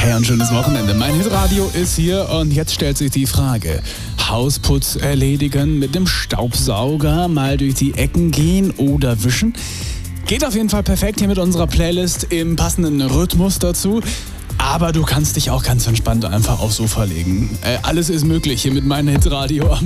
Hey und schönes Wochenende. Mein Hitradio ist hier und jetzt stellt sich die Frage: Hausputz erledigen mit dem Staubsauger, mal durch die Ecken gehen oder wischen? Geht auf jeden Fall perfekt hier mit unserer Playlist im passenden Rhythmus dazu. Aber du kannst dich auch ganz entspannt einfach aufs Sofa legen. Alles ist möglich hier mit meinem Hitradio.